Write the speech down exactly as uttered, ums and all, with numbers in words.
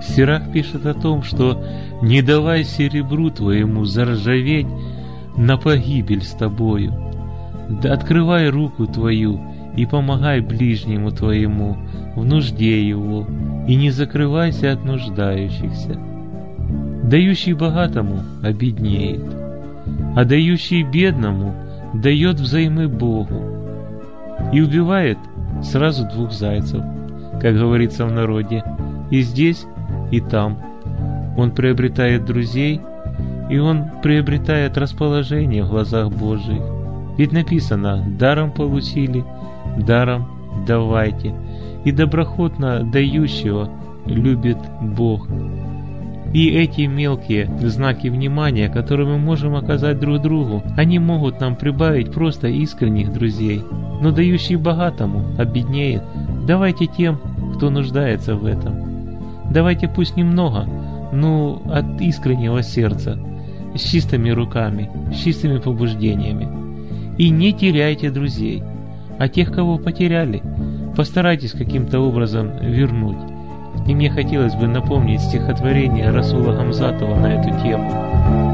Сирах пишет о том, что «не давай серебру твоему заржаветь на погибель с тобою, да открывай руку твою и помогай ближнему твоему в нужде его, и не закрывайся от нуждающихся». Дающий богатому обеднеет, а дающий бедному дает взаймы Богу и убивает сразу двух зайцев, как говорится в народе, и здесь, и там. Он приобретает друзей, и он приобретает расположение в глазах Божьих. Ведь написано: даром получили, даром давайте, и доброхотно дающего любит Бог. И эти мелкие знаки внимания, которые мы можем оказать друг другу, они могут нам прибавить просто искренних друзей. Но дающий богатому обеднеет. Давайте тем, кто нуждается в этом. Давайте пусть немного, но от искреннего сердца, с чистыми руками, с чистыми побуждениями. И не теряйте друзей, а тех, кого потеряли, постарайтесь каким-то образом вернуть. И мне хотелось бы напомнить стихотворение Расула Гамзатова на эту тему.